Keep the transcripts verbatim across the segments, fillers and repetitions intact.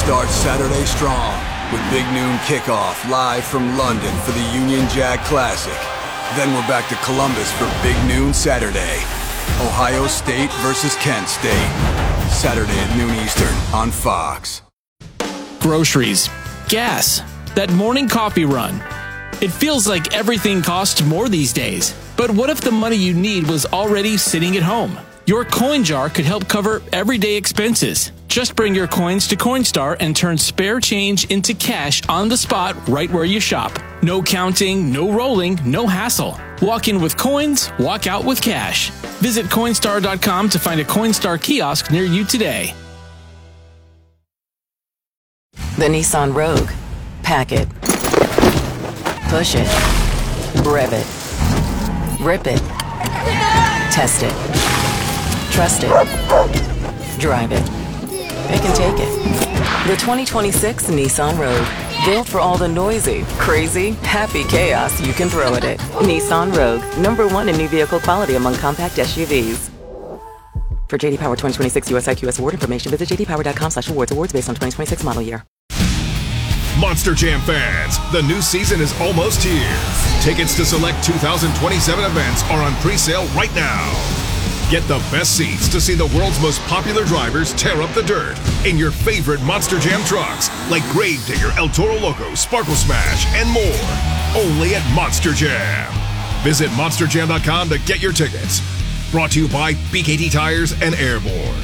starts Saturday strong with Big Noon Kickoff live from London for the Union Jack Classic. Then we're back to Columbus for Big Noon Saturday. Ohio State versus Kent State. Saturday at noon Eastern on Fox. Groceries, gas, that morning coffee run. It feels like everything costs more these days. But what if the money you need was already sitting at home? Your coin jar could help cover everyday expenses. Just bring your coins to Coinstar and turn spare change into cash on the spot right where you shop. No counting, no rolling, no hassle. Walk in with coins, walk out with cash. Visit Coinstar dot com to find a Coinstar kiosk near you today. The Nissan Rogue. Pack it. Push it. Rev it. Rip it. Test it. Trust it. Drive it. It can take it. The twenty twenty-six Nissan Rogue. Built for all the noisy, crazy, happy chaos you can throw at it. Nissan Rogue. Number one in new vehicle quality among compact S U Vs. For J D Power twenty twenty-six U S I Q S award information, visit j d power dot com slash awards. Awards based on twenty twenty-six model year. Monster Jam fans, the new season is almost here. Tickets to select two thousand twenty-seven events are on pre-sale right now. Get the best seats to see the world's most popular drivers tear up the dirt in your favorite Monster Jam trucks like Gravedigger, El Toro Loco, Sparkle Smash, and more. Only at Monster Jam. Visit monster jam dot com to get your tickets. Brought to you by B K T Tires and Airborne.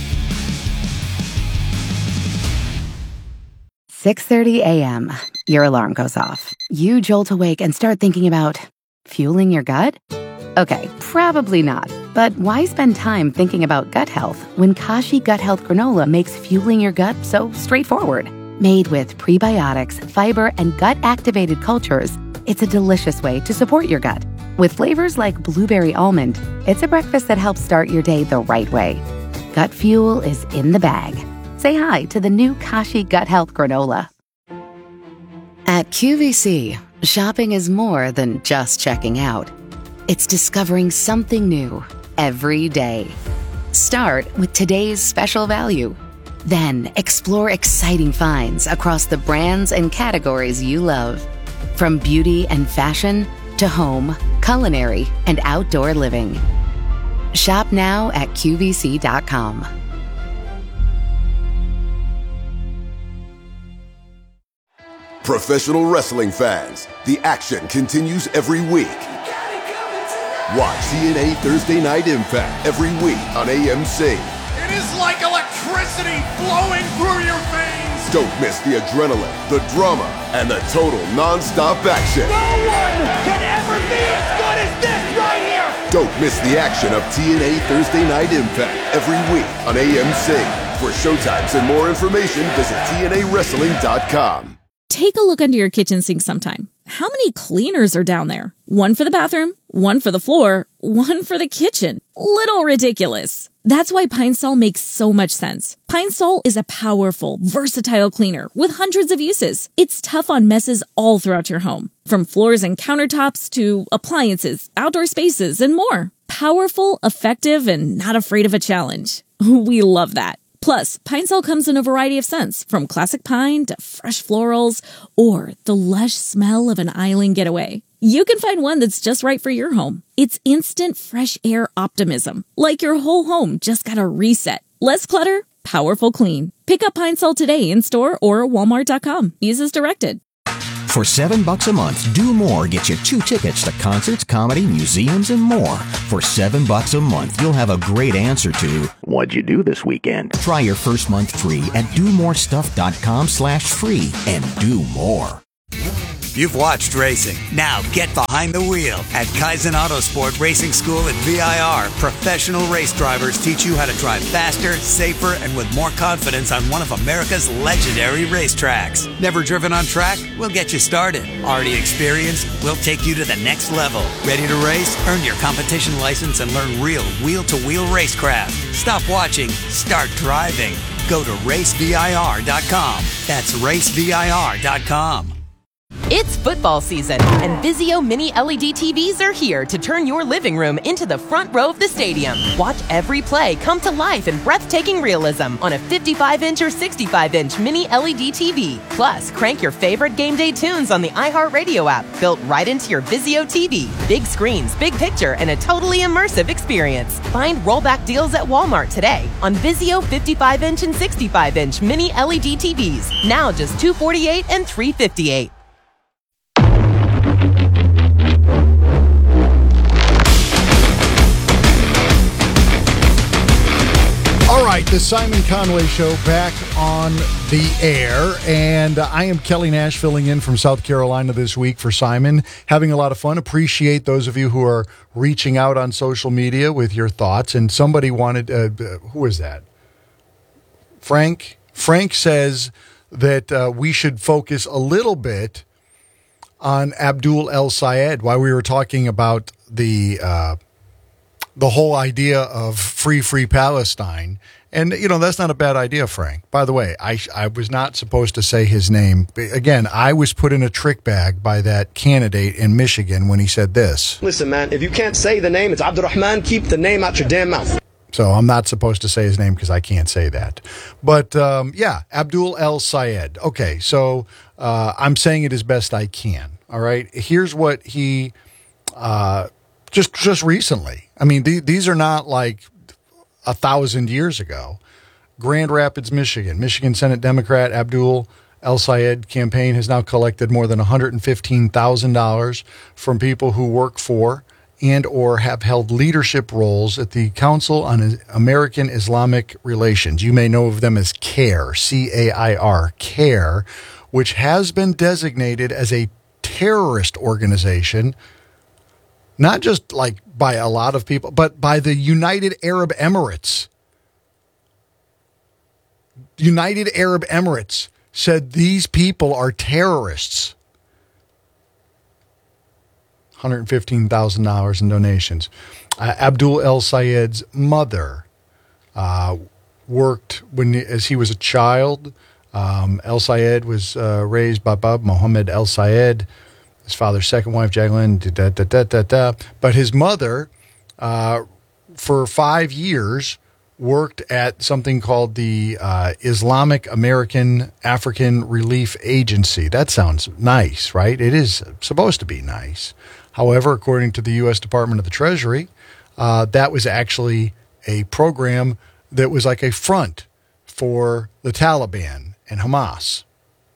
six thirty a.m. Your alarm goes off. You jolt awake and start thinking about fueling your gut? Okay, probably not. But why spend time thinking about gut health when Kashi Gut Health Granola makes fueling your gut so straightforward? Made with prebiotics, fiber, and gut-activated cultures, it's a delicious way to support your gut. With flavors like blueberry almond, it's a breakfast that helps start your day the right way. Gut fuel is in the bag. Say hi to the new Kashi Gut Health Granola. At Q V C, shopping is more than just checking out. It's discovering something new every day. Start with today's special value. Then explore exciting finds across the brands and categories you love. From beauty and fashion to home, culinary, and outdoor living. Shop now at Q V C dot com. Professional wrestling fans, the action continues every week. Watch T N A Thursday Night Impact every week on A M C. It is like electricity flowing through your veins. Don't miss the adrenaline, the drama, and the total non-stop action. No one can ever be as good as this right here. Don't miss the action of T N A Thursday Night Impact every week on A M C. For showtimes and more information, visit T N A wrestling dot com. Take a look under your kitchen sink sometime. How many cleaners are down there? One for the bathroom, one for the floor, one for the kitchen. Little ridiculous. That's why Pine Sol makes so much sense. Pine Sol is a powerful, versatile cleaner with hundreds of uses. It's tough on messes all throughout your home, from floors and countertops to appliances, outdoor spaces, and more. Powerful, effective, and not afraid of a challenge. We love that. Plus, Pine Sol comes in a variety of scents, from classic pine to fresh florals, or the lush smell of an island getaway. You can find one that's just right for your home. It's instant fresh air optimism, like your whole home just got a reset. Less clutter, powerful clean. Pick up Pine Sol today in store or walmart dot com. Use as directed. For seven bucks a month, Do More gets you two tickets to concerts, comedy, museums, and more. For seven bucks a month, you'll have a great answer to what'd you do this weekend? Try your first month free at do more stuff dot com slash free and do more. You've watched racing. Now get behind the wheel. At Kaizen Autosport Racing School at V I R, professional race drivers teach you how to drive faster, safer, and with more confidence on one of America's legendary racetracks. Never driven on track? We'll get you started. Already experienced? We'll take you to the next level. Ready to race? Earn your competition license and learn real wheel-to-wheel racecraft. Stop watching. Start driving. Go to race V I R dot com. That's race V I R dot com. It's football season, and Vizio Mini L E D T Vs are here to turn your living room into the front row of the stadium. Watch every play come to life in breathtaking realism on a fifty-five inch or sixty-five inch Mini L E D T V. Plus, crank your favorite game day tunes on the iHeartRadio app, built right into your Vizio T V. Big screens, big picture, and a totally immersive experience. Find rollback deals at Walmart today on Vizio fifty-five inch and sixty-five inch Mini L E D T Vs. Now just two hundred forty-eight dollars and three hundred fifty-eight dollars. All right, the Simon Conway Show back on the air, and uh, I am Kelly Nash filling in from South Carolina this week for Simon. Having a lot of fun. Appreciate those of you who are reaching out on social media with your thoughts. And somebody wanted, uh, who is that? Frank? Frank says that uh, we should focus a little bit on Abdul El Sayed while we were talking about the uh, the whole idea of free, free Palestine. And, you know, that's not a bad idea, Frank. By the way, I, I was not supposed to say his name. Again, I was put in a trick bag by that candidate in Michigan when he said this. Listen, man, if you can't say the name, it's Abdurrahman. Keep the name out your damn mouth. So I'm not supposed to say his name because I can't say that. But, um, yeah, Abdul El Sayed. Okay, so uh, I'm saying it as best I can, all right? Here's what he, uh, just just recently, I mean, th- these are not like a thousand years ago. Grand Rapids, Michigan. Michigan Senate Democrat Abdul El Sayed campaign has now collected more than one hundred fifteen thousand dollars from people who work for and or have held leadership roles at the Council on American Islamic Relations. You may know of them as CAIR, C A I R, CAIR, which has been designated as a terrorist organization, not just like by a lot of people, but by the United Arab Emirates. United Arab Emirates said these people are terrorists. one hundred fifteen thousand dollars in donations. Uh, Abdul El Sayed's mother uh, worked when as he was a child. Um, El Sayed was uh, raised by Bab Mohammed El Sayed, his father's second wife, Jacqueline. Da, da, da, da, da. But his mother, uh, for five years, worked at something called the uh, Islamic American African Relief Agency. That sounds nice, right? It is supposed to be nice. However, according to the U S Department of the Treasury, uh, that was actually a program that was like a front for the Taliban and Hamas.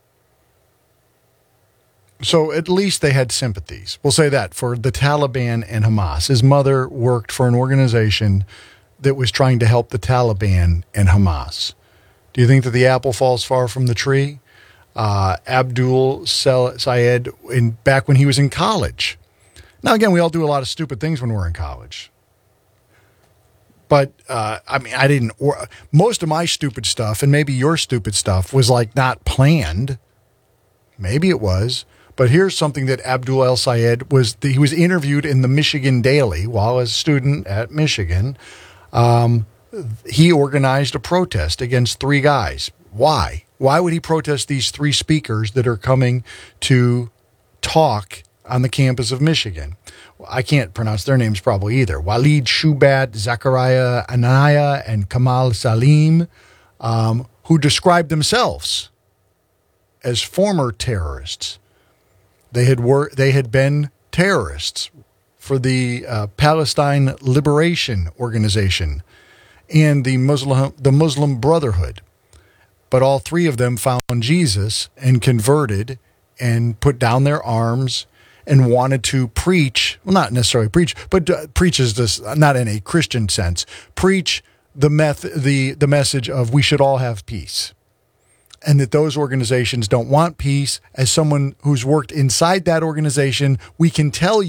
So at least they had sympathies. We'll say that for the Taliban and Hamas. His mother worked for an organization that was trying to help the Taliban and Hamas. Do you think that the apple falls far from the tree? Uh, Abdul Sayed, in, back when he was in college. Now, again, we all do a lot of stupid things when we're in college. But, uh, I mean, I didn't, or, most of my stupid stuff, and maybe your stupid stuff, was like not planned. Maybe it was. But here's something that Abdul El Sayed was, he was interviewed in the Michigan Daily while as a student at Michigan. Um, he organized a protest against three guys. Why? Why would he protest these three speakers that are coming to talk on the campus of Michigan? I can't pronounce their names probably either. Walid Shubat, Zachariah Anaya, and Kamal Salim, um, who described themselves as former terrorists. They had wor- they had been terrorists for the uh, Palestine Liberation Organization and the Muslim the Muslim Brotherhood. But all three of them found Jesus and converted and put down their arms and wanted to preach, well, not necessarily preach, but uh, preach is this, not in a Christian sense, preach the meth- the the message of we should all have peace. And that those organizations don't want peace. As someone who's worked inside that organization, we can tell you